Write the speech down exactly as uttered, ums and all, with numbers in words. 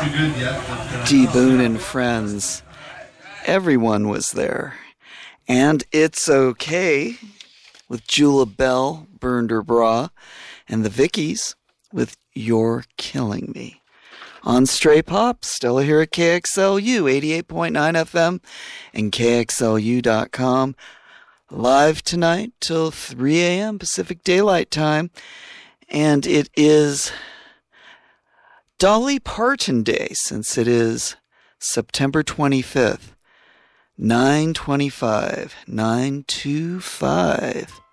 D. Boone and Friends. Everyone was there. And It's Okay with Jula Bell, Burned Her Bra, and the Vickies with You're Killing Me. On Stray Pop, Stella here at K X L U, eighty-eight point nine F M and K X L U dot com. Live tonight till three a.m. Pacific Daylight Time. And it is Dolly Parton Day, since it is September twenty-fifth. nine twenty-five, nine two five.